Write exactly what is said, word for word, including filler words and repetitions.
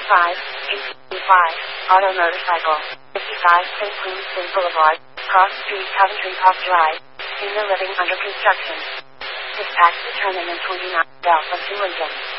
five, eight five, Auto Motorcycle, fifty-five Saint Queen State Boulevard, Cross Street, Coventry Park Drive, Senior Living under construction. Dispatch determinant twenty-nine, Alpha to Lincoln.